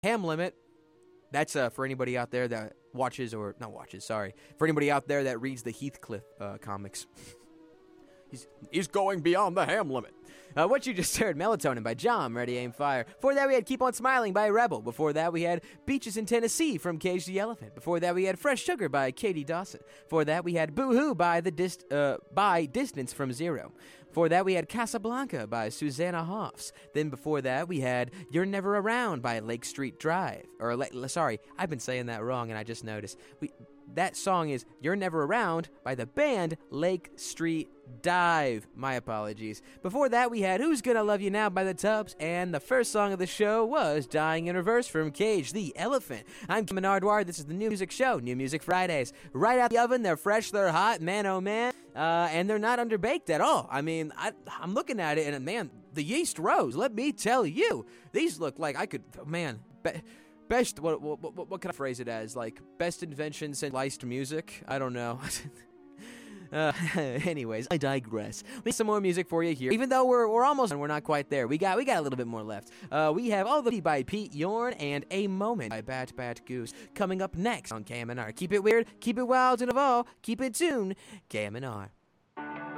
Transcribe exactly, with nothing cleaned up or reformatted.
Ham Limit. That's uh, for anybody out there that watches, or not watches, sorry. For anybody out there that reads the Heathcliff uh, comics. he's, he's going beyond the ham limit. Uh, what you just heard, Melatonin by John, Ready, Aim, Fire. Before that, we had Keep On Smiling by Rebel. Before that, we had Beaches in Tennessee from Cage the Elephant. Before that, we had Fresh Sugar by Katie Dawson. Before that, we had Boo Hoo by, the dist- uh, by Distance from Zero. Before that, we had Casablanca by Susanna Hoffs. Then before that, we had You're Never Around by Lake Street Drive. Or, le- sorry, I've been saying that wrong and I just noticed. We That song is You're Never Around by the band Lake Street Dive. My apologies. Before that, we had Who's Gonna Love You Now by the Tubs. And the first song of the show was Dying in Reverse from Cage the Elephant. I'm Kim Nardwar. This is the New Music Show, New Music Fridays. Right out the oven, they're fresh, they're hot, man oh man. Uh, and they're not underbaked at all. I mean, I, I'm looking at it and man, the yeast rose. Let me tell you. These look like I could, man, be, best, what, what, what, what can I phrase it as? Like, best invention since sliced music? I don't know. Uh, anyways, I digress. We have some more music for you here. Even though we're we're almost and we're not quite there. We got we got a little bit more left. Uh, we have All the Tea by Pete Yorn and A Moment by Bat Bat Goose coming up next on K M N R. Keep it weird, keep it wild, and of all, keep it tuned. K M N R.